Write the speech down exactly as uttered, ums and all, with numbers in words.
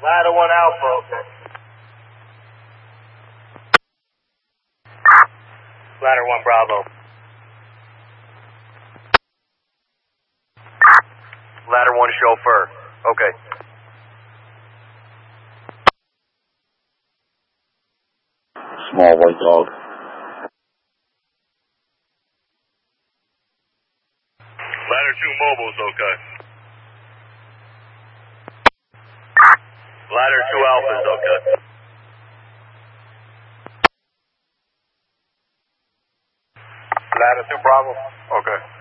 Ladder one Alpha, okay. Ladder one Bravo. Ladder one chauffeur. Okay. Small white dog. Ladder two mobile's okay. Ladder two Alpha's okay. Ladder two Bravo. Okay.